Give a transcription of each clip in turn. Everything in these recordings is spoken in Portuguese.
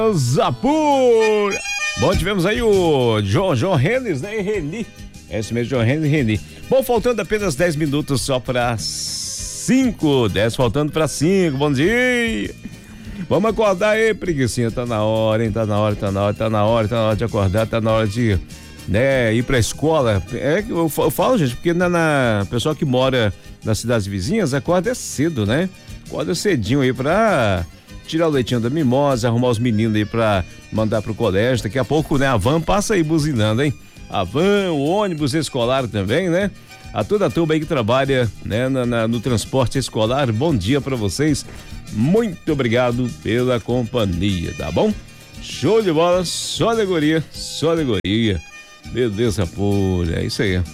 Zapur. Bom, tivemos aí o John Hennis, né? E Reni. É esse mesmo, John Hennis e Reni. Bom, faltando apenas 10 minutos só para 5. 10 faltando para 5. Bom dia. Vamos acordar aí, preguicinha. Tá na hora, hein? Tá na hora de acordar, tá na hora de, né, ir pra escola. É que eu falo, gente, porque pessoal que mora nas cidades vizinhas acorda cedo, né? Acorda cedinho aí pra tirar o leitinho da mimosa, arrumar os meninos aí pra mandar pro colégio. Daqui a pouco, né, a van passa aí buzinando, hein? A van, o ônibus escolar também, né? A toda a turma aí que trabalha, né, no transporte escolar, bom dia pra vocês. Muito obrigado pela companhia, tá bom? Show de bola, só alegoria. Beleza pura, é isso aí.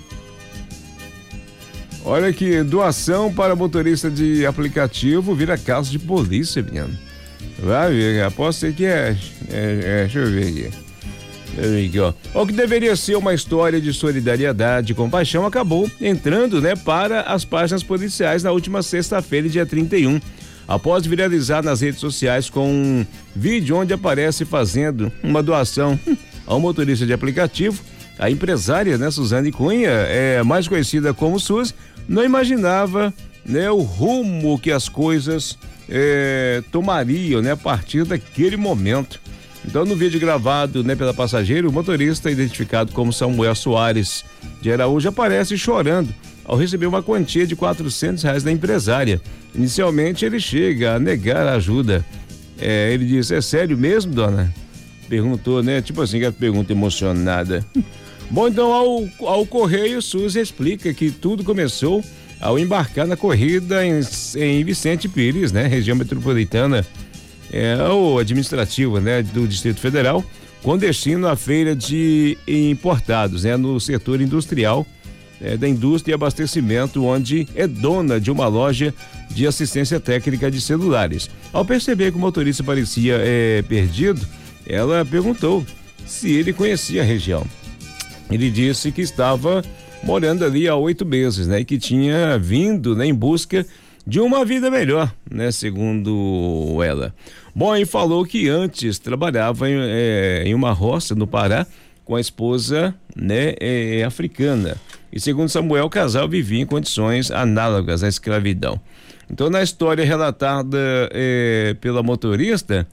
Olha aqui, doação para motorista de aplicativo vira caso de polícia, menino. Vai ver, aposto que deixa eu ver aqui. O que deveria ser uma história de solidariedade e compaixão acabou entrando, né, para as páginas policiais na última sexta-feira, dia 31. Após viralizar nas redes sociais com um vídeo onde aparece fazendo uma doação ao motorista de aplicativo, a empresária, né, Suzane Cunha, mais conhecida como Suzy, não imaginava, né, o rumo que as coisas tomariam, né, a partir daquele momento. Então, no vídeo gravado, né, pela passageira, o motorista, identificado como Samuel Soares de Araújo, aparece chorando ao receber uma quantia de R$400 da empresária. Inicialmente, ele chega a negar a ajuda. Ele diz: é sério mesmo, dona? Perguntou, né? Tipo assim, que pergunta emocionada. Bom, então, ao correio, Suzy explica que tudo começou ao embarcar na corrida em Vicente Pires, né? Região metropolitana, ou administrativa, né? Do Distrito Federal, com destino à feira de importados, né? No setor industrial, da indústria e abastecimento, onde é dona de uma loja de assistência técnica de celulares. Ao perceber que o motorista parecia perdido, ela perguntou se ele conhecia a região. Ele disse que estava morando ali há 8 meses, né? E que tinha vindo, né, em busca de uma vida melhor, né? Segundo ela. Bom, e falou que antes trabalhava em uma roça no Pará com a esposa, né, africana. E segundo Samuel, o casal vivia em condições análogas à escravidão. Então, na história relatada pelo motorista,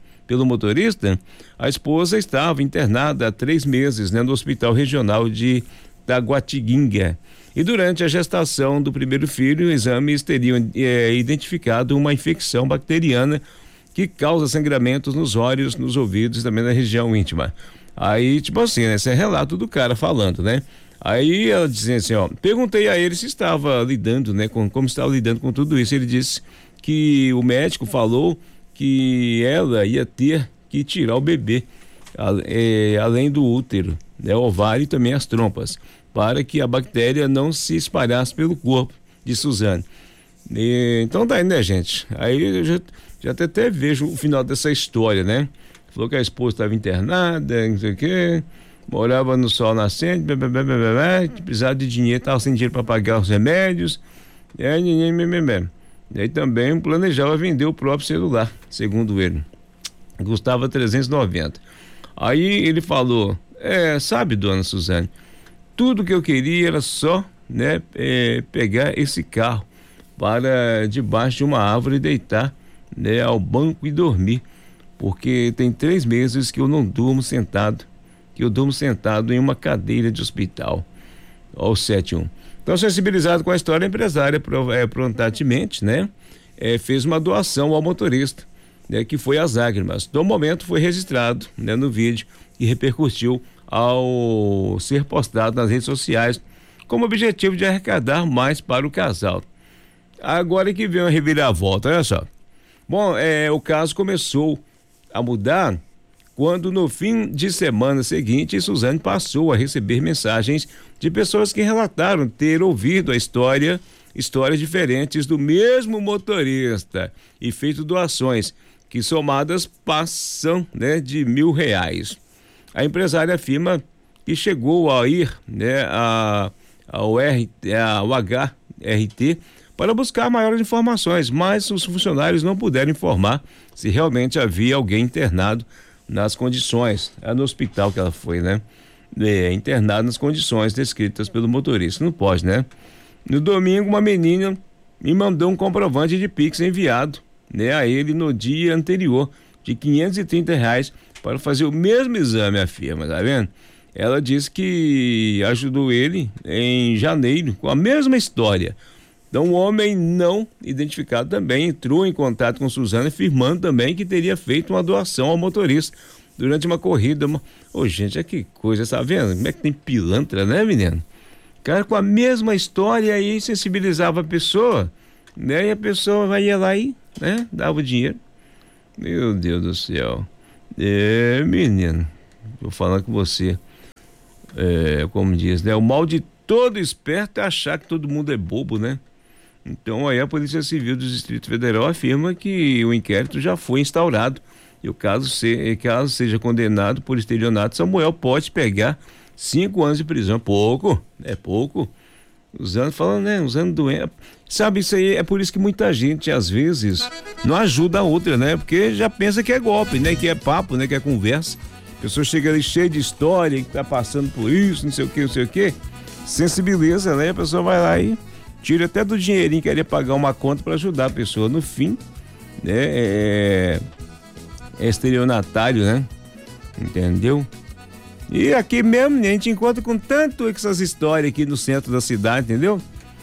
a esposa estava internada há 3 meses, né, no Hospital Regional de Taguatinga. E durante a gestação do primeiro filho, exames teriam identificado uma infecção bacteriana que causa sangramentos nos olhos, nos ouvidos e também na região íntima. Aí, tipo assim, né, esse é relato do cara falando, né? Aí ela dizia assim, ó, perguntei a ele se estava lidando, né, como estava lidando com tudo isso. Ele disse que o médico falou que ela ia ter que tirar o bebê, além do útero, né, o ovário e também as trompas, para que a bactéria não se espalhasse pelo corpo de Suzane. Então daí, né, gente? Aí eu já até vejo o final dessa história, né? Falou que a esposa estava internada, não sei o quê, morava no sol nascente, precisava de dinheiro, estava sem dinheiro para pagar os remédios, e aí também planejava vender o próprio celular, segundo ele. Custava 390. Aí ele falou, sabe, dona Suzane, tudo que eu queria era só, né, pegar esse carro para debaixo de uma árvore e deitar, né, ao banco e dormir, porque tem 3 meses que eu não durmo sentado, em uma cadeira de hospital. Ó, o 71. Então, sensibilizado com a história, a empresária prontamente, né, fez uma doação ao motorista, né, que foi às lágrimas. No momento foi registrado, né, no vídeo e repercutiu ao ser postado nas redes sociais, como objetivo de arrecadar mais para o casal. Agora que vem uma reviravolta, olha só. Bom, o caso começou a mudar quando no fim de semana seguinte, Suzane passou a receber mensagens de pessoas que relataram ter ouvido a histórias diferentes do mesmo motorista e feito doações que somadas passam, né, de R$1.000. A empresária afirma que chegou a ir, né, ao HRT para buscar maiores informações, mas os funcionários não puderam informar se realmente havia alguém internado nas condições, no hospital que ela foi, né? Internado nas condições descritas pelo motorista. Não pode, né? No domingo, uma menina me mandou um comprovante de Pix enviado, né, a ele no dia anterior, de R$ 530 para fazer o mesmo exame, afirma, tá vendo? Ela disse que ajudou ele em janeiro com a mesma história. Então, o homem não identificado também entrou em contato com Suzana, afirmando também que teria feito uma doação ao motorista durante uma corrida. Ô, gente, é que coisa, tá vendo? Como é que tem pilantra, né, menino? Cara, com a mesma história aí, sensibilizava a pessoa, né? E a pessoa ia lá e, né, dava o dinheiro. Meu Deus do céu. Menino, tô falando com você. Como diz, né? O mal de todo esperto é achar que todo mundo é bobo, né? Então aí a Polícia Civil do Distrito Federal afirma que o inquérito já foi instaurado e o caso seja condenado por estelionato, Samuel pode pegar 5 anos de prisão. É pouco. Usando doença. Sabe, isso aí é por isso que muita gente às vezes não ajuda a outra, né? Porque já pensa que é golpe, né? Que é papo, né? Que é conversa. A pessoa chega ali cheia de história, que tá passando por isso, não sei o que. Sensibiliza, né? A pessoa vai lá e tira até do dinheirinho que queria pagar uma conta para ajudar a pessoa. No fim, né? É estelionatário, né? Entendeu? E aqui mesmo, a gente encontra com tanto essas histórias aqui no centro da cidade, entendeu?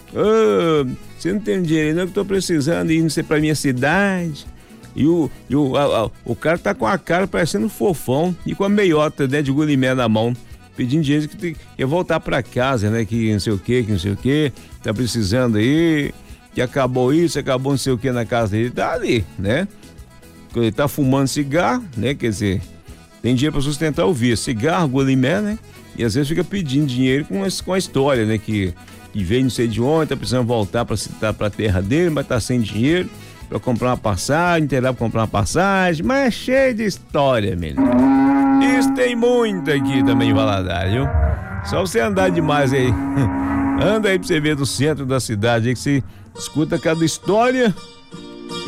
Você não tem dinheiro não, que eu tô precisando ir, não sei, pra minha cidade. E o cara tá com a cara parecendo fofão e com a meiota, né, de gulimé na mão, pedindo dinheiro que quer voltar pra casa, né, que não sei o que, tá precisando aí, que acabou isso, acabou não sei o que na casa dele, tá ali, né? Ele tá fumando cigarro, né, quer dizer, tem dinheiro pra sustentar o vício, cigarro, gulimé, né? E às vezes fica pedindo dinheiro com a história, né, que veio não sei de onde, tá precisando voltar pra terra dele, mas tá sem dinheiro pra comprar uma passagem, terá pra comprar uma passagem, mas é cheio de história, menino. Isso tem muito aqui também em Valadares, viu? Só você andar demais aí. Anda aí pra você ver do centro da cidade aí, que você escuta cada história